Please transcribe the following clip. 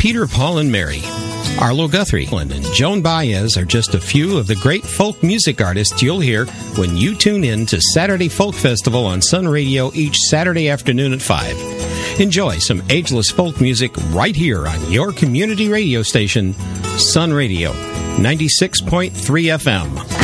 Peter, Paul, and Mary. Arlo Guthrie and Joan Baez are just a few of the great folk music artists you'll hear when you tune in to Saturday Folk Festival on Sun Radio each Saturday afternoon at 5. Enjoy some ageless folk music right here on your community radio station, Sun Radio, 96.3 FM.